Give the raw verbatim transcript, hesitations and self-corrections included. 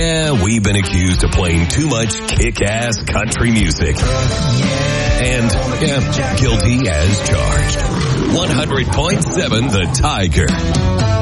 Yeah, we've been accused of playing too much kick-ass country music. And, yeah, guilty as charged. one hundred point seven The Tiger.